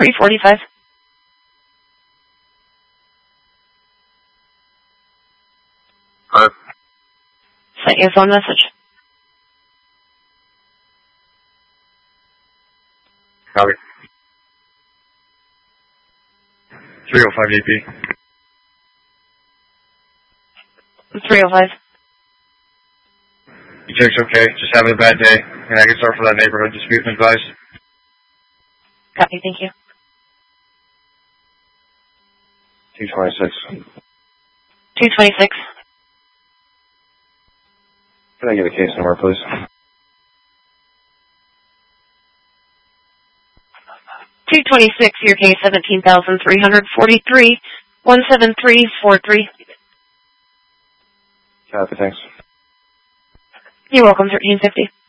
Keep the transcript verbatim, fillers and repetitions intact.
three forty-five. Hi. Sent you a phone message. Copy. three oh five A P. three oh five. You check's okay. Just having a bad day. And I can start for that neighborhood dispute and advice. Copy, thank you. two twenty-six. two twenty-six. Can I get a case number, please? two twenty-six, your case seventeen thousand three hundred forty-three, one seven three four three. Copy, thanks. You're welcome, thirteen fifty.